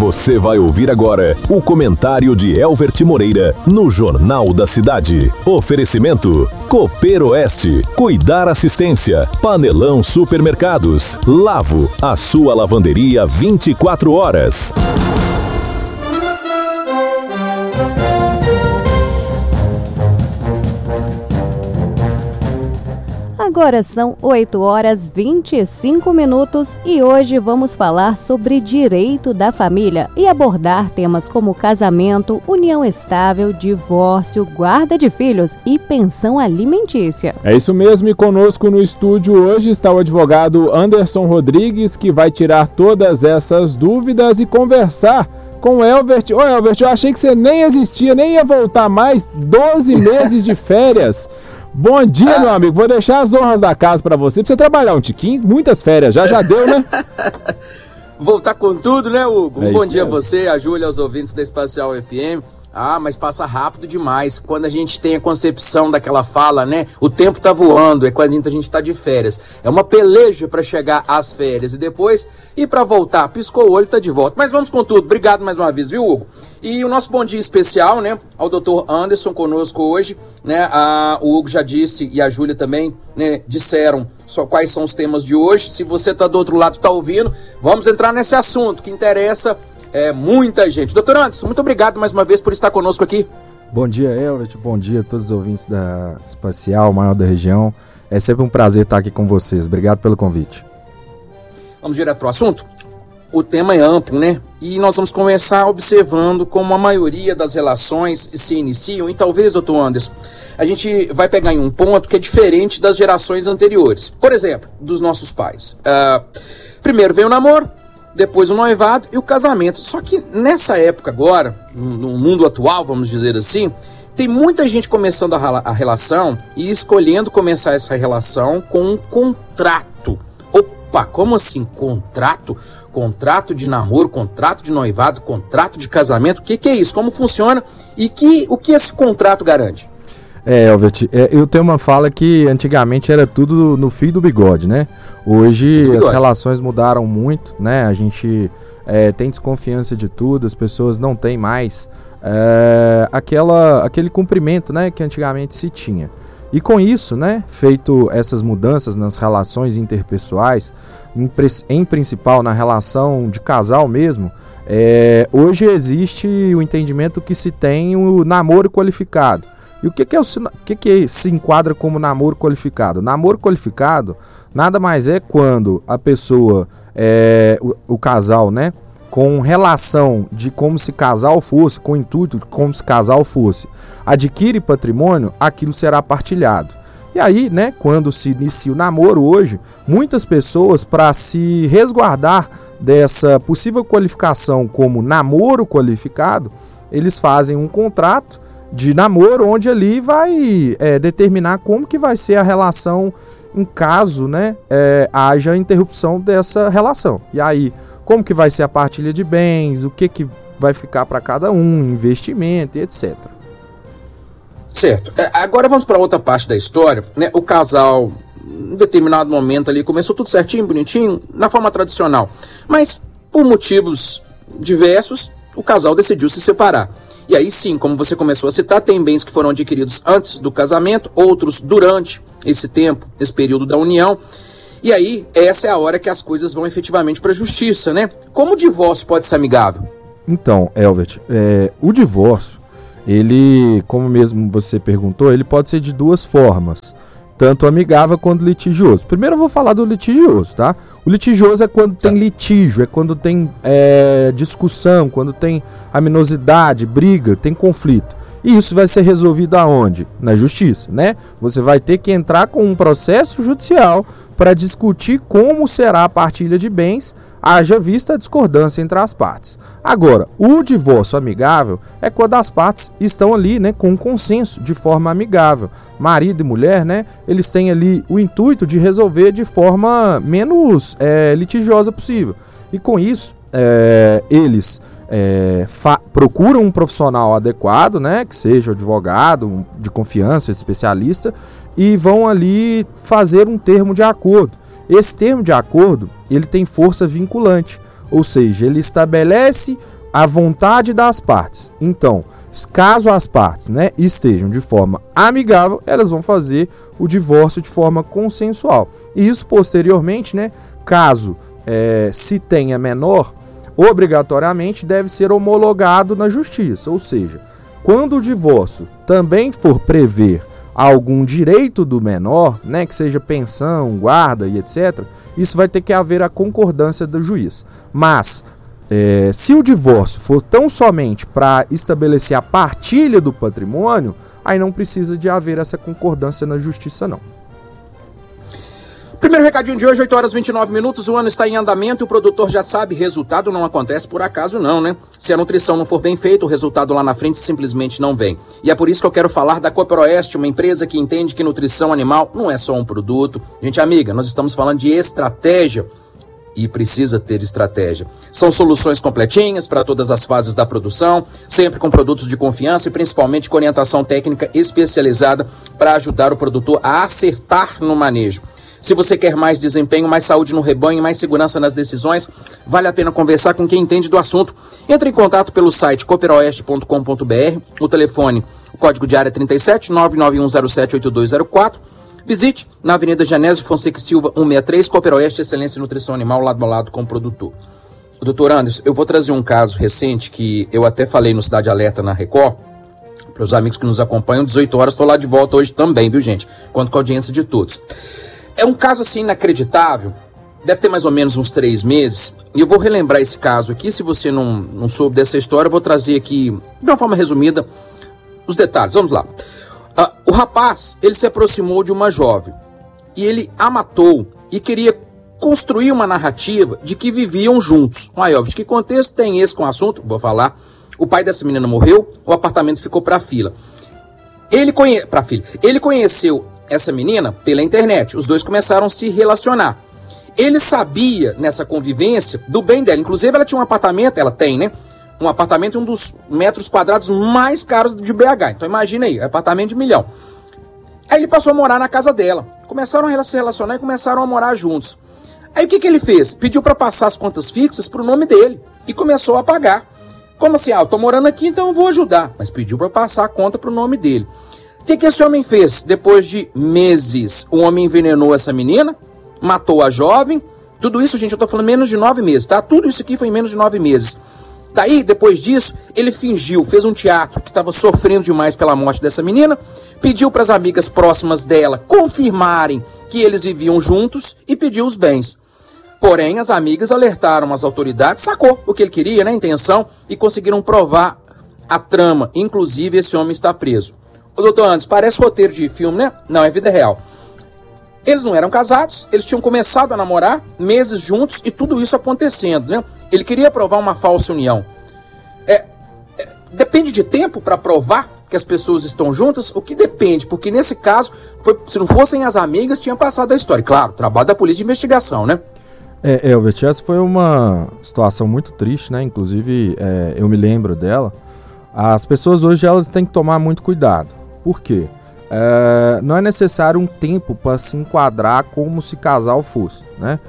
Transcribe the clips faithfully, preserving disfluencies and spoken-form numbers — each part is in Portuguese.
Você vai ouvir agora o comentário de Elvert Moreira no Jornal da Cidade. Oferecimento Cooperoeste, Cuidar Assistência, Panelão Supermercados, Lavo, a sua lavanderia vinte e quatro horas. Agora são oito horas e vinte e cinco minutos e hoje vamos falar sobre direito da família e abordar temas como casamento, união estável, divórcio, guarda de filhos e pensão alimentícia. É isso mesmo, e conosco no estúdio hoje está o advogado Anderson Rodrigues, que vai tirar todas essas dúvidas e conversar com o Elvert. Ô Elvert, eu achei que você nem existia, nem ia voltar mais, doze meses de férias. Bom dia, ah. meu amigo. Vou deixar as honras da casa pra você, pra você trabalhar um tiquinho. Muitas férias, já já deu, né? Voltar com tudo, né, Hugo? É um bom dia mesmo. a você, a Júlia, aos ouvintes da Espacial F M. Ah, mas passa rápido demais. Quando a gente tem a concepção daquela fala, né? O tempo tá voando, é quando a gente tá de férias. É uma peleja pra chegar às férias e depois ir pra voltar. Piscou o olho, tá de volta. Mas vamos com tudo. Obrigado mais uma vez, viu, Hugo? E o nosso bom dia especial, né? Ao doutor Anderson conosco hoje, né? A, o Hugo já disse e a Júlia também, né? Disseram só quais são os temas de hoje. Se você tá do outro lado, tá ouvindo, vamos entrar nesse assunto que interessa É, muita gente. Doutor Anderson, muito obrigado mais uma vez por estar conosco aqui. Bom dia, Elvert. Bom dia a todos os ouvintes da Espacial, maior da região. É sempre um prazer estar aqui com vocês. Obrigado pelo convite. Vamos direto para o assunto? O tema é amplo, né? E nós vamos começar observando como a maioria das relações se iniciam. E talvez, doutor Anderson, a gente vai pegar em um ponto que é diferente das gerações anteriores. Por exemplo, dos nossos pais. Uh, primeiro vem o namoro, depois o noivado e o casamento. Só que nessa época agora, no, no mundo atual, vamos dizer assim, tem muita gente começando a, a relação e escolhendo começar essa relação com um contrato. Opa, como assim? Contrato? Contrato de namoro, contrato de noivado, contrato de casamento? O que, que é isso? Como funciona? E que, o que esse contrato garante? É, Elvert, é, eu tenho uma fala que antigamente era tudo no fio do bigode, né? Hoje as relações mudaram muito, né? A gente é, tem desconfiança de tudo, as pessoas não têm mais é, aquela, aquele cumprimento, né, que antigamente se tinha. E com isso, né, feito essas mudanças nas relações interpessoais, em, em principal na relação de casal mesmo, é, hoje existe o entendimento que se tem o namoro qualificado. E o que, que, é o, que, que se enquadra como namoro qualificado? Namoro qualificado nada mais é quando a pessoa, é, o, o casal, né, com relação de como se casal fosse, com o intuito de como se casal fosse, adquire patrimônio, aquilo será partilhado. E aí, né, quando se inicia o namoro hoje, muitas pessoas, para se resguardar dessa possível qualificação como namoro qualificado, eles fazem um contrato de namoro, onde ali vai é, determinar como que vai ser a relação em caso, né, é, haja interrupção dessa relação. E aí, como que vai ser a partilha de bens, o que que vai ficar para cada um, investimento e etcétera. Certo. Agora vamos para outra parte da história, né? O casal, em determinado momento ali, começou tudo certinho, bonitinho, na forma tradicional. Mas, por motivos diversos, o casal decidiu se separar. E aí sim, como você começou a citar, tem bens que foram adquiridos antes do casamento, outros durante esse tempo, esse período da união. E aí, essa é a hora que as coisas vão efetivamente para a justiça, né? Como o divórcio pode ser amigável? Então, Elvert, é, o divórcio, ele, como mesmo você perguntou, ele pode ser de duas formas, tanto amigável quanto litigioso. Primeiro eu vou falar do litigioso, tá? O litigioso é quando tem litígio, é quando tem é, discussão, quando tem aminosidade, briga, tem conflito. E isso vai ser resolvido aonde? Na justiça, né? Você vai ter que entrar com um processo judicial para discutir como será a partilha de bens, haja vista a discordância entre as partes. Agora, o divórcio amigável é quando as partes estão ali, né, com um consenso, de forma amigável. Marido e mulher, né, eles têm ali o intuito de resolver de forma menos é, litigiosa possível. E com isso, é, eles é, procuram um profissional adequado, né, que seja advogado, um, de confiança, especialista, e vão ali fazer um termo de acordo. Esse termo de acordo, ele tem força vinculante, ou seja, ele estabelece à vontade das partes. Então, caso as partes, né, estejam de forma amigável, elas vão fazer o divórcio de forma consensual. E isso posteriormente, né, caso é, se tenha menor, obrigatoriamente deve ser homologado na justiça. Ou seja, quando o divórcio também for prever algum direito do menor, né, que seja pensão, guarda e etcétera, isso vai ter que haver a concordância do juiz. Mas É, se o divórcio for tão somente para estabelecer a partilha do patrimônio, aí não precisa de haver essa concordância na justiça, não. Primeiro recadinho de hoje, oito horas e vinte e nove minutos, o ano está em andamento e o produtor já sabe, resultado não acontece por acaso não, né? Se a nutrição não for bem feita, o resultado lá na frente simplesmente não vem. E é por isso que eu quero falar da Cooperoeste, uma empresa que entende que nutrição animal não é só um produto. Gente amiga, nós estamos falando de estratégia. E precisa ter estratégia. São soluções completinhas para todas as fases da produção, sempre com produtos de confiança e principalmente com orientação técnica especializada para ajudar o produtor a acertar no manejo. Se você quer mais desempenho, mais saúde no rebanho, mais segurança nas decisões, vale a pena conversar com quem entende do assunto. Entre em contato pelo site cooperoeste ponto com ponto b r, o telefone, o código de área é trinta e sete, nove nove um zero sete oito dois zero quatro. Visite na Avenida Genésio Fonseca e Silva, cento e sessenta e três, Cooperoeste, Excelência em Nutrição Animal, lado a lado com o produtor. Doutor Anderson, eu vou trazer um caso recente que eu até falei no Cidade Alerta na Record, para os amigos que nos acompanham, dezoito horas, estou lá de volta hoje também, viu gente? Conto com a audiência de todos. É um caso assim inacreditável, deve ter mais ou menos uns três meses, e eu vou relembrar esse caso aqui, se você não, não soube dessa história, eu vou trazer aqui, de uma forma resumida, os detalhes. Vamos lá. Uh, o rapaz, ele se aproximou de uma jovem e ele a matou e queria construir uma narrativa de que viviam juntos. Aí, ó, de que contexto tem esse com o assunto? Vou falar. O pai dessa menina morreu, o apartamento ficou para filha. Ele conhe... para filha. Ele conheceu essa menina pela internet. Os dois começaram a se relacionar. Ele sabia nessa convivência do bem dela. Inclusive, ela tinha um apartamento, ela tem, né? Um apartamento, um dos metros quadrados mais caros de B H. Então imagina aí, apartamento de milhão. Aí ele passou a morar na casa dela. Começaram a se relacionar e começaram a morar juntos. Aí o que, que ele fez? Pediu para passar as contas fixas pro nome dele. E começou a pagar. Como assim? Ah, eu tô morando aqui, então eu vou ajudar. Mas pediu para passar a conta pro nome dele. O que, que esse homem fez? Depois de meses, o homem envenenou essa menina, matou a jovem. Tudo isso, gente, eu tô falando menos de nove meses, tá? Tudo isso aqui foi em menos de nove meses. Daí, depois disso, ele fingiu, fez um teatro que estava sofrendo demais pela morte dessa menina, pediu para as amigas próximas dela confirmarem que eles viviam juntos e pediu os bens. Porém, as amigas alertaram as autoridades, sacou o que ele queria, né, a intenção, e conseguiram provar a trama. Inclusive, esse homem está preso. Ô, doutor Anderson, parece roteiro de filme, né? Não, é vida real. Eles não eram casados, eles tinham começado a namorar, meses juntos, e tudo isso acontecendo, né? Ele queria provar uma falsa união. É, é, depende de tempo para provar que as pessoas estão juntas? O que depende? Porque nesse caso, foi, se não fossem as amigas, tinha passado a história. Claro, trabalho da polícia de investigação, né? É, Elbert, essa foi uma situação muito triste, né? Inclusive, é, eu me lembro dela. As pessoas hoje elas têm que tomar muito cuidado. Por quê? É, não é necessário um tempo para se enquadrar como se casal fosse, né?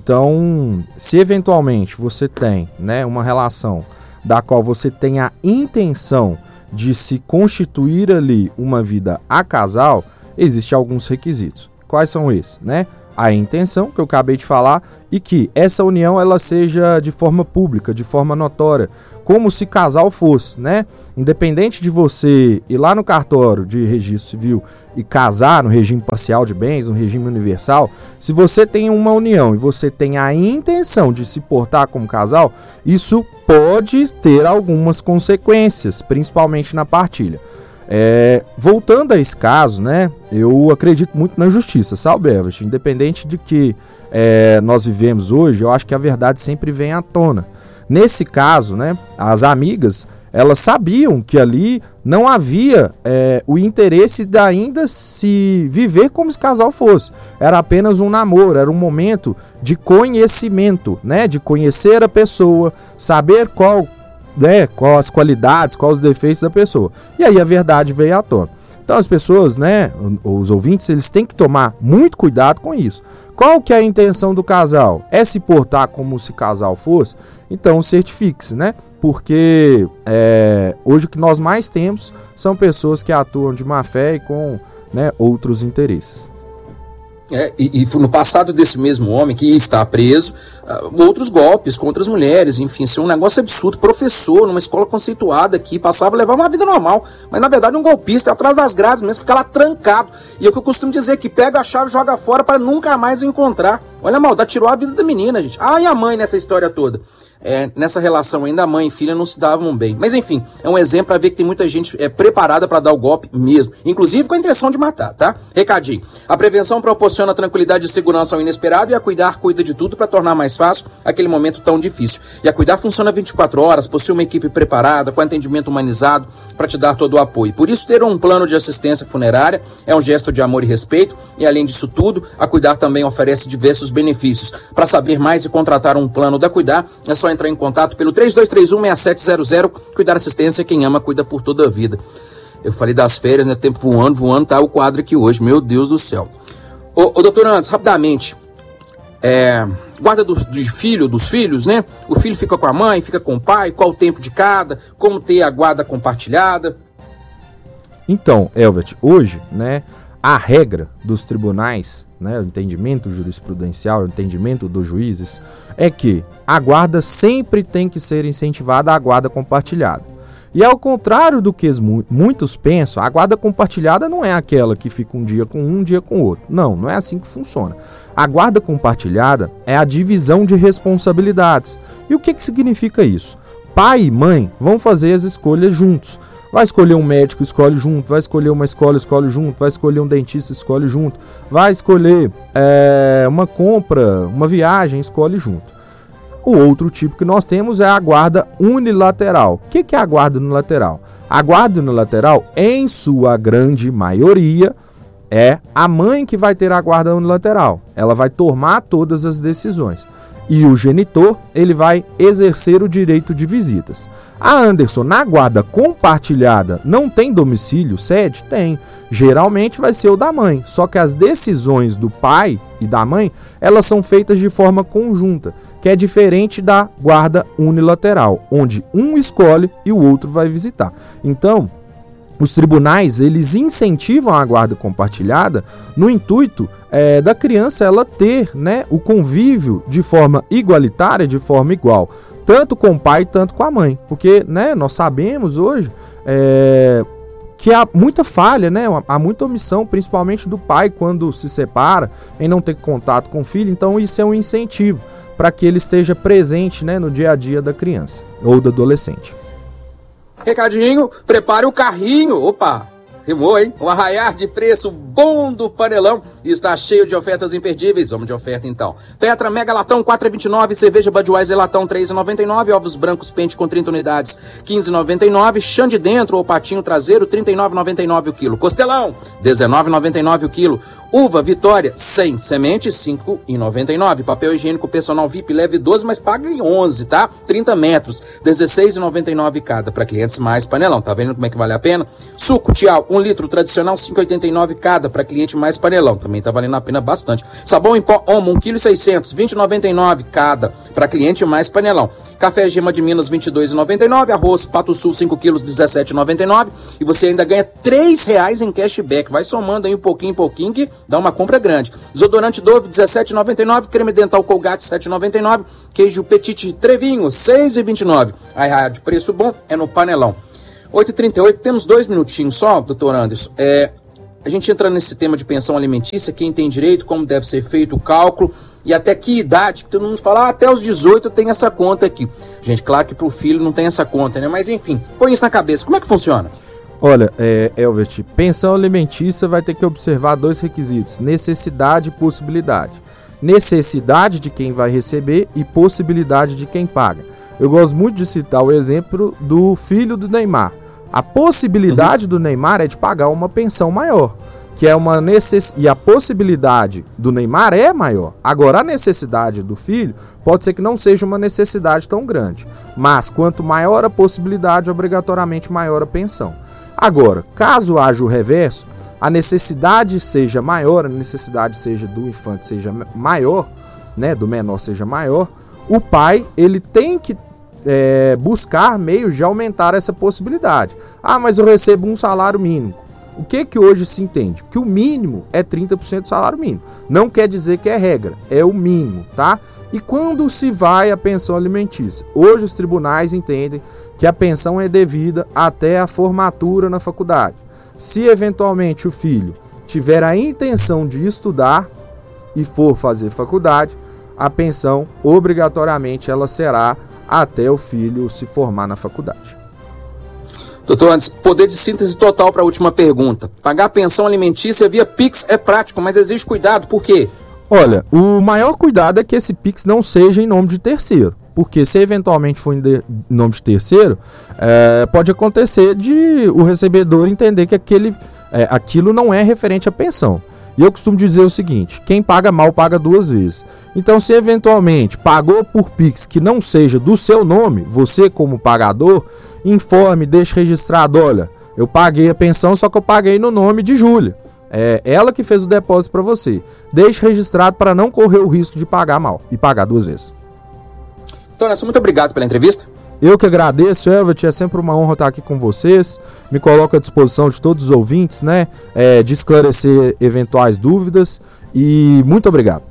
Então, se eventualmente você tem, né, uma relação da qual você tem a intenção de se constituir ali uma vida a casal, existem alguns requisitos. Quais são esses, né? A intenção, que eu acabei de falar, e que essa união ela seja de forma pública, de forma notória, como se casal fosse, né? Independente de você ir lá no cartório de registro civil e casar no regime parcial de bens, no regime universal, se você tem uma união e você tem a intenção de se portar como casal, isso pode ter algumas consequências, principalmente na partilha. É, voltando a esse caso, né, eu acredito muito na justiça, sabe, Everett? Independente de que é, nós vivemos hoje, eu acho que a verdade sempre vem à tona. Nesse caso, né, as amigas, elas sabiam que ali não havia é, o interesse de ainda se viver como se casal fosse. Era apenas um namoro, era um momento de conhecimento, né, de conhecer a pessoa, saber qual... Né, quais as qualidades, quais os defeitos da pessoa. E aí a verdade veio à tona. Então as pessoas, né, os ouvintes, eles têm que tomar muito cuidado com isso. Qual que é a intenção do casal? É se portar como se casal fosse? Então certifique-se, né? Porque é, hoje o que nós mais temos são pessoas que atuam de má fé e com, né, outros interesses. É, e, e no passado desse mesmo homem que está preso, uh, outros golpes contra as mulheres, enfim, isso é um negócio absurdo. Professor numa escola conceituada aqui, passava a levar uma vida normal, mas na verdade um golpista é atrás das grades mesmo, fica lá trancado. E é o que eu costumo dizer, que pega a chave e joga fora para nunca mais encontrar. Olha a maldade, tirou a vida da menina, gente. Ah, e a mãe nessa história toda? É, nessa relação ainda a mãe e filha não se davam bem. Mas enfim, é um exemplo para ver que tem muita gente é, preparada para dar o golpe mesmo, inclusive com a intenção de matar, tá? Recadinho. A prevenção proporciona tranquilidade e segurança ao inesperado, e a Cuidar cuida de tudo para tornar mais fácil aquele momento tão difícil. E a Cuidar funciona vinte e quatro horas, possui uma equipe preparada, com atendimento humanizado para te dar todo o apoio. Por isso, ter um plano de assistência funerária é um gesto de amor e respeito, e além disso tudo, a Cuidar também oferece diversos benefícios. Para saber mais e contratar um plano da Cuidar, é só entrar em contato pelo três dois três um, seis sete zero zero. Cuidar Assistência, quem ama, cuida por toda a vida. Eu falei das férias, né? Tempo voando, voando, tá o quadro aqui hoje, meu Deus do céu. Ô, ô doutor Andes, rapidamente, é, guarda dos, dos filhos, dos filhos, né? O filho fica com a mãe, fica com o pai, qual o tempo de cada, como ter a guarda compartilhada? Então, Elvet, hoje, né, a regra dos tribunais, né, o entendimento jurisprudencial, o entendimento dos juízes, é que a guarda sempre tem que ser incentivada à guarda compartilhada. E ao contrário do que muitos pensam, a guarda compartilhada não é aquela que fica um dia com um, um dia com o outro. Não, não é assim que funciona. A guarda compartilhada é a divisão de responsabilidades. E o que, que significa isso? Pai e mãe vão fazer as escolhas juntos. Vai escolher um médico, escolhe junto. Vai escolher uma escola, escolhe junto. Vai escolher um dentista, escolhe junto. Vai escolher é, uma compra, uma viagem, escolhe junto. O outro tipo que nós temos é a guarda unilateral. O que é a guarda unilateral? A guarda unilateral, em sua grande maioria, é a mãe que vai ter a guarda unilateral. Ela vai tomar todas as decisões. E o genitor, ele vai exercer o direito de visitas. Ah, Anderson, na guarda compartilhada não tem domicílio, sede? Tem. Geralmente vai ser o da mãe, só que as decisões do pai e da mãe, elas são feitas de forma conjunta, que é diferente da guarda unilateral, onde um escolhe e o outro vai visitar. Então, os tribunais, eles incentivam a guarda compartilhada no intuito é, da criança ela ter, né, o convívio de forma igualitária, de forma igual, tanto com o pai, tanto com a mãe. Porque, né, nós sabemos hoje é, que há muita falha, né, há muita omissão, principalmente do pai quando se separa, em não ter contato com o filho. Então isso é um incentivo para que ele esteja presente, né, no dia a dia da criança ou do adolescente. Recadinho, prepare o carrinho. Opa, rimou, hein? O arraiar de preço bom do Panelão está cheio de ofertas imperdíveis. Vamos de oferta então. Petra Mega Latão quatro reais e vinte e nove centavos, cerveja Budweiser Latão três reais e noventa e nove centavos, ovos brancos Pente com trinta unidades quinze reais e noventa e nove centavos, chã de dentro ou patinho traseiro trinta e nove reais e noventa e nove centavos o quilo. Costelão dezenove reais e noventa e nove centavos o quilo. Uva Vitória sem semente cinco reais e noventa e nove centavos. Papel higiênico personal V I P leve doze, mas paga em onze, tá? trinta metros, dezesseis reais e noventa e nove centavos cada, para clientes mais Panelão. Tá vendo como é que vale a pena? Suco Tial um litro tradicional cinco reais e oitenta e nove centavos cada, para cliente mais Panelão. Também tá valendo a pena bastante. Sabão em pó Omo um quilo e seiscentos, vinte reais e noventa e nove centavos cada, para cliente mais Panelão. Café Gema de Minas vinte e dois reais e noventa e nove centavos, arroz Pato Sul cinco quilos dezessete reais e noventa e nove centavos, e você ainda ganha três reais em cashback. Vai somando aí um pouquinho em pouquinho que dá uma compra grande. Desodorante Dove dezessete reais e noventa e nove centavos, creme dental Colgate sete reais e noventa e nove centavos, queijo Petit Trevinho seis reais e vinte e nove centavos. A raia de preço bom é no Panelão. oito e trinta e oito, temos dois minutinhos só, doutor Anderson. É, a gente entra nesse tema de pensão alimentícia, quem tem direito, como deve ser feito o cálculo e até que idade, que todo mundo fala, ah, até os dezoito eu tenho essa conta aqui. Gente, claro que pro filho não tem essa conta, né? Mas enfim, põe isso na cabeça. Como é que funciona? Olha, é, Elvert, pensão alimentícia vai ter que observar dois requisitos: necessidade e possibilidade. Necessidade de quem vai receber e possibilidade de quem paga. Eu gosto muito de citar o exemplo do filho do Neymar. A possibilidade uhum. do Neymar é de pagar uma pensão maior, que é uma necess... e a possibilidade do Neymar é maior. Agora, a necessidade do filho pode ser que não seja uma necessidade tão grande, mas quanto maior a possibilidade, obrigatoriamente maior a pensão. Agora, caso haja o reverso, a necessidade seja maior, a necessidade seja do infante seja maior, né, do menor seja maior, o pai ele tem que é, buscar meios de aumentar essa possibilidade. Ah, mas eu recebo um salário mínimo. O que que hoje se entende? Que o mínimo é trinta por cento do salário mínimo. Não quer dizer que é regra, é o mínimo, tá? E quando se vai à pensão alimentícia? Hoje os tribunais entendem que a pensão é devida até a formatura na faculdade. Se eventualmente o filho tiver a intenção de estudar e for fazer faculdade, a pensão obrigatoriamente ela será até o filho se formar na faculdade. Doutor Anderson, poder de síntese total para a última pergunta. Pagar pensão alimentícia via Pix é prático, mas exige cuidado, por quê? Olha, o maior cuidado é que esse Pix não seja em nome de terceiro, porque se eventualmente for em, de, em nome de terceiro, é, pode acontecer de o recebedor entender que aquele, é, aquilo não é referente à pensão. E eu costumo dizer o seguinte, quem paga mal paga duas vezes. Então se eventualmente pagou por Pix que não seja do seu nome, você como pagador, informe, deixe registrado, olha, eu paguei a pensão, só que eu paguei no nome de Júlia. É ela que fez o depósito para você. Deixe registrado para não correr o risco de pagar mal e pagar duas vezes. Então, Anderson, muito obrigado pela entrevista. Eu que agradeço, Elvert, é sempre uma honra estar aqui com vocês. Me coloco à disposição de todos os ouvintes, né, é, de esclarecer eventuais dúvidas e muito obrigado.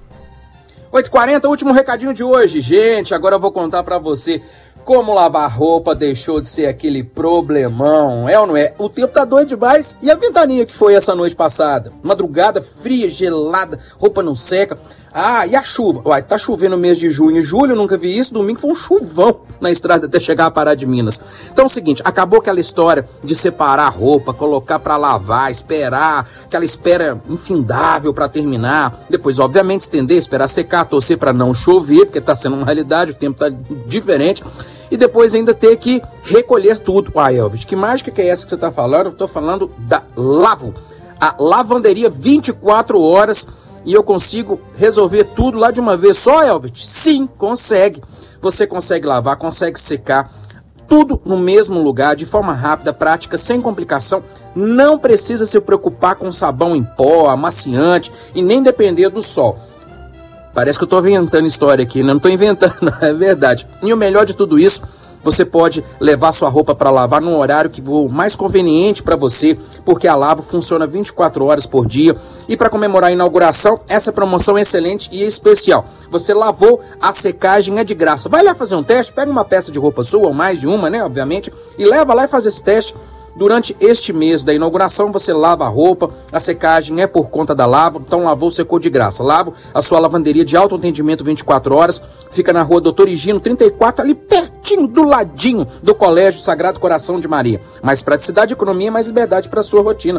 oito e quarenta, último recadinho de hoje. Gente, agora eu vou contar pra você como lavar roupa deixou de ser aquele problemão, é ou não é? O tempo tá doido demais e a ventania que foi essa noite passada? Madrugada fria, gelada, roupa não seca. Ah, e a chuva? Uai, tá chovendo no mês de junho e julho, nunca vi isso. Domingo foi um chuvão na estrada até chegar a Pará de Minas. Então é o seguinte, acabou aquela história de separar a roupa, colocar pra lavar, esperar, aquela espera infindável pra terminar. Depois, obviamente, estender, esperar secar, torcer pra não chover, porque tá sendo uma realidade, o tempo tá diferente. E depois ainda ter que recolher tudo. Ah, Elvis, que mágica que é essa que você tá falando? Eu tô falando da Lavo. A lavanderia vinte e quatro horas e eu consigo resolver tudo lá de uma vez só, Elvis? Sim, consegue. Você consegue lavar, consegue secar, tudo no mesmo lugar, de forma rápida, prática, sem complicação. Não precisa se preocupar com sabão em pó, amaciante e nem depender do sol. Parece que eu tô inventando história aqui, né? Não tô inventando, é verdade. E o melhor de tudo isso, você pode levar sua roupa para lavar num horário que for mais conveniente para você, porque a Lavo funciona vinte e quatro horas por dia. E para comemorar a inauguração, essa promoção é excelente e especial. Você lavou, a secagem é de graça. Vai lá fazer um teste, pega uma peça de roupa sua, ou mais de uma, né, obviamente, e leva lá e faz esse teste. Durante este mês da inauguração, você lava a roupa, a secagem é por conta da Lavo, então lavou, secou de graça. Lavo, a sua lavanderia de alto atendimento vinte e quatro horas, fica na rua Doutor Higino, trinta e quatro, ali pertinho, do ladinho do Colégio Sagrado Coração de Maria. Mais praticidade, economia, mais liberdade para a sua rotina.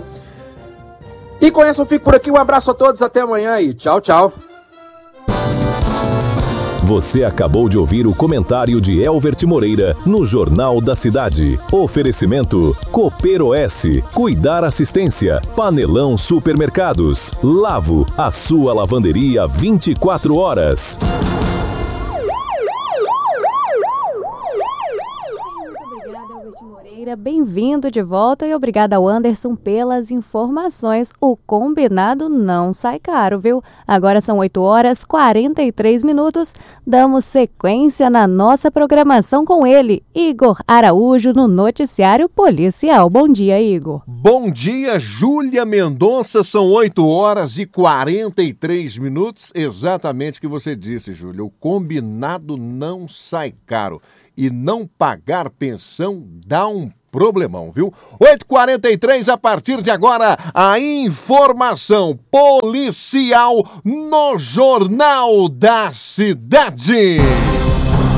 E com essa eu fico por aqui, um abraço a todos, até amanhã e tchau, tchau. Você acabou de ouvir o comentário de Elvert Moreira no Jornal da Cidade. Oferecimento Cooper S, Cuidar Assistência, Panelão Supermercados, Lavo, a sua lavanderia vinte e quatro horas. Bem-vindo de volta e obrigada ao Anderson pelas informações. O combinado não sai caro, viu? Agora são oito horas e quarenta e três minutos. Damos sequência na nossa programação com ele, Igor Araújo, no Noticiário Policial. Bom dia, Igor. Bom dia, Júlia Mendonça. São oito horas e quarenta e três minutos. Exatamente o que você disse, Júlia. O combinado não sai caro. E não pagar pensão dá um problemão, viu? oito e quarenta e três, a partir de agora, a informação policial no Jornal da Cidade.